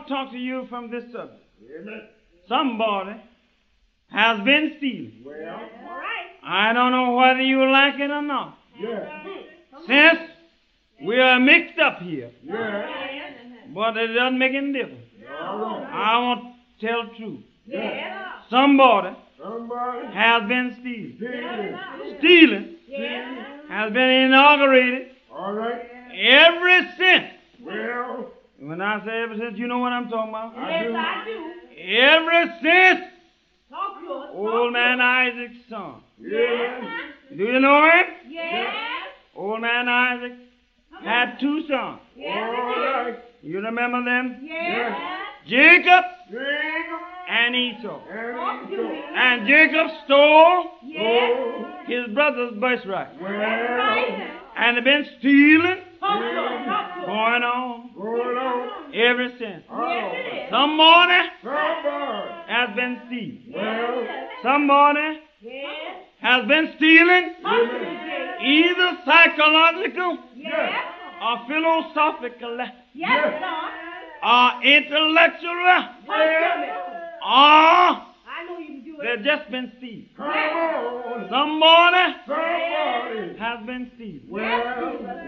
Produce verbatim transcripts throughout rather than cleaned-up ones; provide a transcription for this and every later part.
talk to you from this subject. Amen. Somebody has been stealing. Well, All right. I don't know whether you like it or not. yeah, Since we are mixed up here, yeah, but it doesn't make any difference. all right. I want to tell the truth. Yeah. Somebody Somebody has been stealing. stealing. Stealing Yeah. has been inaugurated All right. ever since. Well, When I say ever since, you know what I'm talking about. I Yes, do. I do. Ever since Talk to us. old man Isaac's son. Yeah. Do you know him? Yes. Old man Isaac had two sons. Yes. All right. You remember them? Yes. Jacob Jacob and Esau. Talk and to me. Esau. And Jacob stole Yes. Oh, his brother's birthright. well, Right. And they've been stealing Talk to us. Talk to us. going on going on. ever since. Oh, Yes, it is. Somebody somebody. has been stealing. Well, Somebody Yes. has been stealing Talk to me, Jay. either psychological Yes. or philosophical Yes, Lord. or intellectual Talk to me. or I know you can do they've it. just been stealing. come on. Somebody Somebody. has been stealing. Well,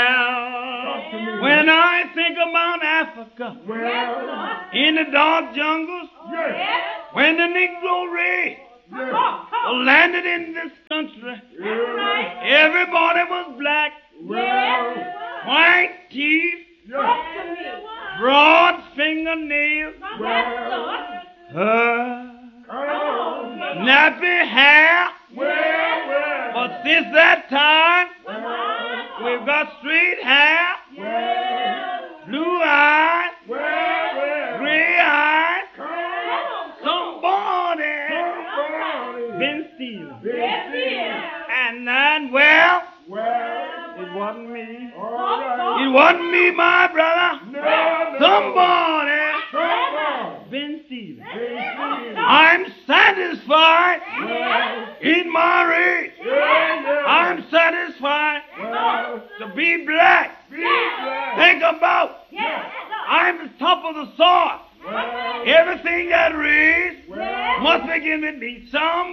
Well, to me. when I think about Africa, well, in the dark jungles, yes, Yes. when the Negro race yes, Talk, talk. landed in this country, yes, everybody was black, well, white teeth, yes, Talk to me. broad fingernails, Yes, Lord. uh, come on. nappy hair. Well, well, But since that time, well, we've got straight hair, well, blue eyes, well, well, gray eyes. come on. Somebody Somebody. been stealing. Yes, he is. And then, well, Well, it wasn't me. all right. It wasn't me, my brother. No, no. Somebody Somebody. been stealing. Been stealing. I'm satisfied Well, in my race. yeah, yeah. I'm satisfied Well, to be black. be glad. Think about, Yes. I'm the top of the sort. Well, Everything that raised well, must be given me.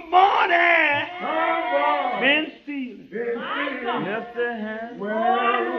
Somebody somebody. been stealing. Been stealing. Yes, they have. Well,